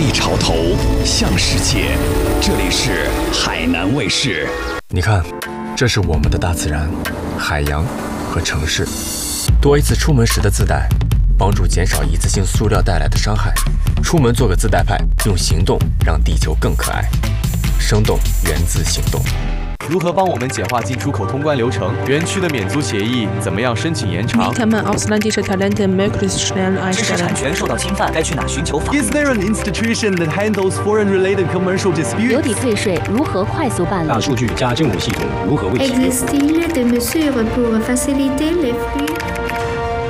立潮头，向世界。这里是海南卫视。 你看，这是我们的大自然、海洋和城市。多一次出门时的自带，帮助减少一次性塑料带来的伤害。出门做个自带派，用行动让地球更可爱。生动源自行动。 如何帮我们简化进出口通关流程？园区的免租协议怎么样申请延长？ Wie kann man ausländische Talente möglichst schnell 知识 einstellen? 产权受到侵犯，该去哪寻求法律？ Is there an institution that handles foreign-related commercial 流 disputes? 体退税如何快速办理？ 大数据加政务系统如何为其用？ Existe-t-il des mesures pour faciliter les flux